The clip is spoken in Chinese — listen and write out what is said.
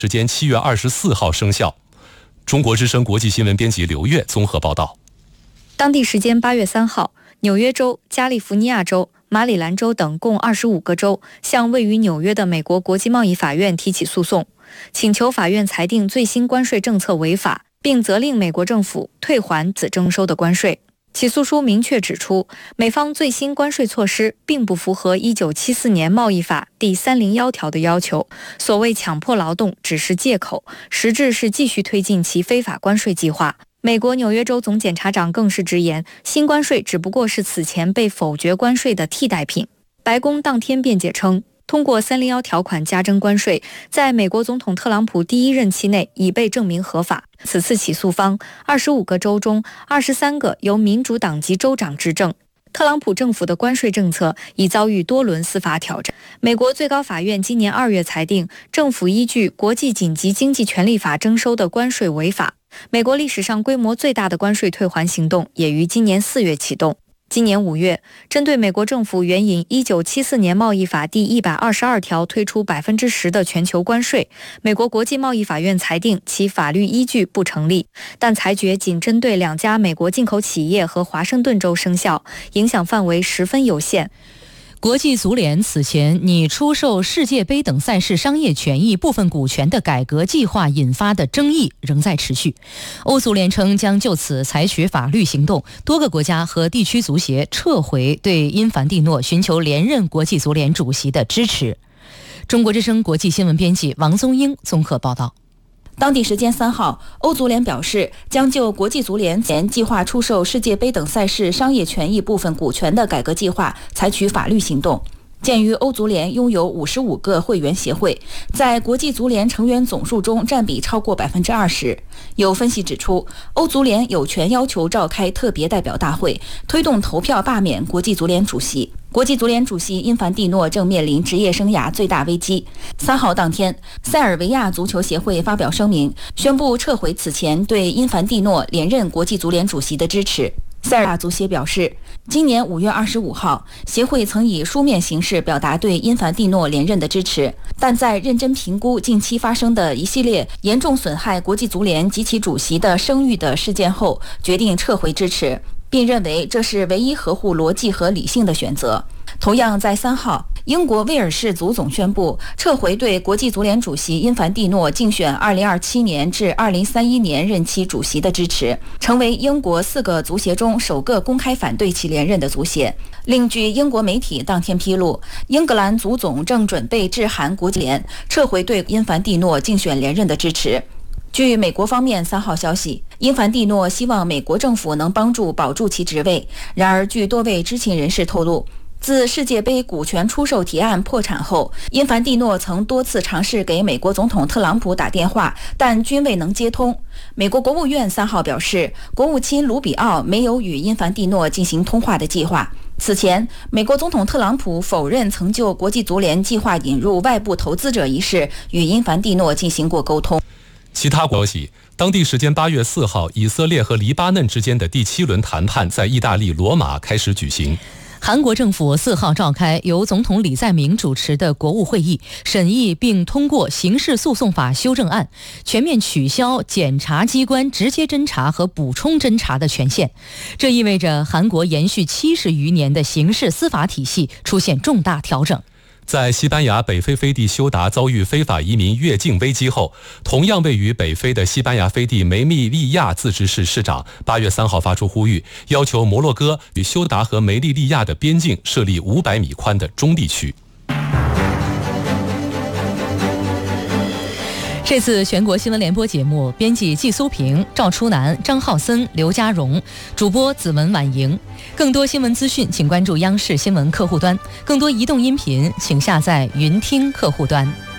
时间7月24号生效。中国之声国际新闻编辑刘月综合报道。 当地时间8月3号，纽约州、加利福尼亚州、马里兰州等共25个州向位于纽约的美国国际贸易法院提起诉讼，请求法院裁定最新关税政策违法，并责令美国政府退还此征收的关税。起诉书明确指出，美方最新关税措施并不符合1974年贸易法第301条的要求，所谓强迫劳动只是借口，实质是继续推进其非法关税计划。美国纽约州总检察长更是直言，新关税只不过是此前被否决关税的替代品。白宫当天辩解称，通过301条款加征关税，在美国总统特朗普第一任期内已被证明合法。此次起诉方25个州中23个由民主党籍州长执政。特朗普政府的关税政策已遭遇多轮司法挑战。美国最高法院今年2月裁定，政府依据国际紧急经济权利法征收的关税违法。美国历史上规模最大的关税退还行动也于今年4月启动。今年5月，针对美国政府援引1974年贸易法第122条推出10%的全球关税，美国国际贸易法院裁定其法律依据不成立，但裁决仅针对2家美国进口企业和华盛顿州生效，影响范围十分有限。 国际足联此前拟出售世界杯等赛事商业权益部分股权的改革计划引发的争议仍在持续。欧足联称将就此采取法律行动，多个国家和地区足协撤回对因凡蒂诺寻求连任国际足联主席的支持。中国之声国际新闻编辑王宗英综合报道。 当地时间3号，欧足联表示将就国际足联前计划出售世界杯等赛事商业权益部分股权的改革计划采取法律行动。鉴于欧足联拥有55个会员协会，在国际足联成员总数中占比超过20%。有分析指出，欧足联有权要求召开特别代表大会，推动投票罢免国际足联主席。国际足联主席因凡蒂诺正面临职业生涯最大危机。3号当天，塞尔维亚足球协会发表声明，宣布撤回此前对因凡蒂诺连任国际足联主席的支持。塞尔维亚足协表示，今年5月25号，协会曾以书面形式表达对因凡蒂诺连任的支持，但在认真评估近期发生的一系列严重损害国际足联及其主席的声誉的事件后，决定撤回支持，并认为这是唯一合乎逻辑和理性的选择。同样在3号，英国威尔士足总宣布撤回对国际足联主席因凡蒂诺竞选2027年至2031年任期主席的支持，成为英国4个足协中首个公开反对其连任的足协。另据英国媒体当天披露，英格兰足总正准备致函国际联，撤回对因凡蒂诺竞选连任的支持。据美国方面3号消息，因凡蒂诺希望美国政府能帮助保住其职位。然而，据多位知情人士透露，自世界杯股权出售提案破产后，因凡蒂诺曾多次尝试给美国总统特朗普打电话，但均未能接通。美国国务院3号表示，国务卿卢比奥没有与因凡蒂诺进行通话的计划。此前，美国总统特朗普否认曾就国际足联计划引入外部投资者一事与因凡蒂诺进行过沟通。 其他消息，当地时间8月4号，以色列和黎巴嫩之间的第7轮谈判在意大利罗马开始举行。 韩国政府4号召开由总统李在明主持的国务会议，审议并通过刑事诉讼法修正案，全面取消检察机关直接侦查和补充侦查的权限。这意味着韩国延续70余年的刑事司法体系出现重大调整。 在西班牙北非飞地休达遭遇非法移民越境危机后，同样位于北非的西班牙飞地梅利利亚自治市市长8月3号发出呼吁，要求摩洛哥与休达和梅利利亚的边境设立500米宽的中立区。 这次全国新闻联播节目，编辑季苏平、赵初南、张浩森、刘家荣，主播子文婉莹。更多新闻资讯，请关注央视新闻客户端；更多移动音频，请下载云听客户端。